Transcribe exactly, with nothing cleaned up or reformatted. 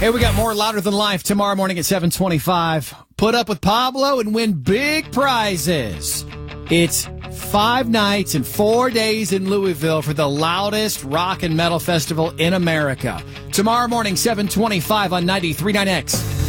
Hey, we got more Louder Than Life tomorrow morning at seven twenty-five. Put up with Pablo and win big prizes. It's five nights and four days in Louisville for the loudest rock and metal festival in America. Tomorrow morning, seven twenty-five on ninety-three point nine X.